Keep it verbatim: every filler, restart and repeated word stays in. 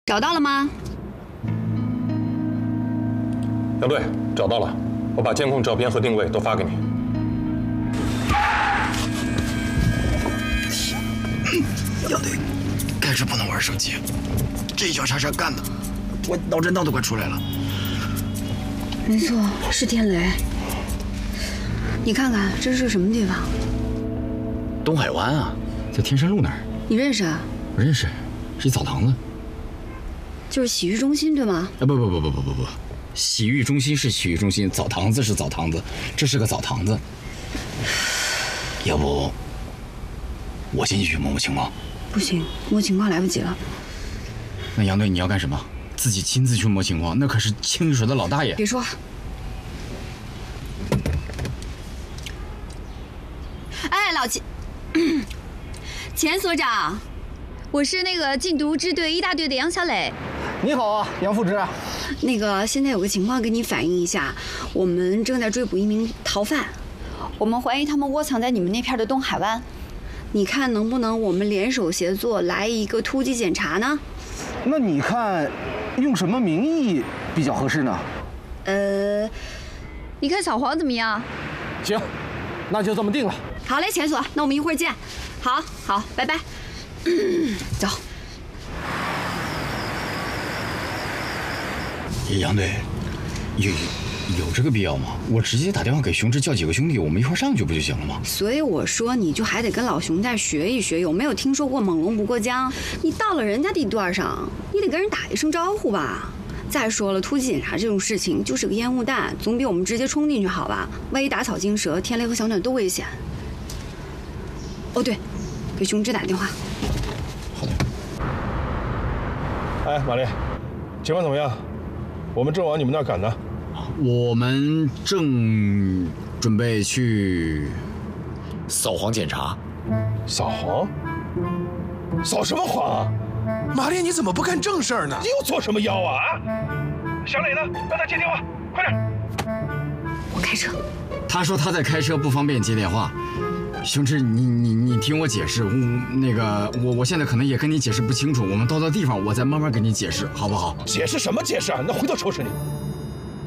找到了吗？ 杨队，找到了，我把监控照片和定位都发给你。 杨队，开车不能玩手机，这一脚叉叉干的，我脑震荡都快出来了。 没错，是天雷。你看看这是什么地方？ 东海湾啊，在天山路那儿。 你认识啊？ 我认识，是一澡堂子。 就是洗浴中心对吗？ 啊不不不不不不不，洗浴中心是洗浴中心，澡堂子是澡堂子，这是个澡堂子。要不我先进去摸摸情况？ 不行，摸情况来不及了。 那杨队你要干什么？自己亲自去摸情况，那可是清水的老大爷。 别说。哎，老钱，钱所长，我是那个禁毒支队一大队的杨小磊。 你好啊，杨副支。 那个现在有个情况跟你反映一下，我们正在追捕一名逃犯，我们怀疑他们窝藏在你们那片的东海湾，你看能不能我们联手协作来一个突击检查呢？ 那你看用什么名义比较合适呢？ 呃，你看小黄怎么样？ 行，那就这么定了。 好嘞，钱所，那我们一会儿见。好，好，拜拜。走。 杨队，有有这个必要吗？我直接打电话给熊志叫几个兄弟，我们一块上去不就行了吗？ 所以我说，你就还得跟老熊再学一学，有没有听说过猛龙不过江？你到了人家地段上，你得跟人打一声招呼吧。再说了，突击检查这种事情就是个烟雾弹，总比我们直接冲进去好吧？万一打草惊蛇，天雷和小暖都危险。哦对，给熊志打电话。 好的。 哎，玛丽，情况怎么样？我们正往你们那儿赶呢。 我们正准备去扫黄检查。 扫黄？扫什么黄啊？ 玛丽，你怎么不干正事儿呢？ 你又做什么妖啊？啊！小磊呢？让他接电话，快点！ 我开车。 他说他在开车，不方便接电话。熊志，你你你听我解释，我那个我我现在可能也跟你解释不清楚，我们到那地方我再慢慢给你解释，好不好？ 解释什么解释啊？那回头收拾你。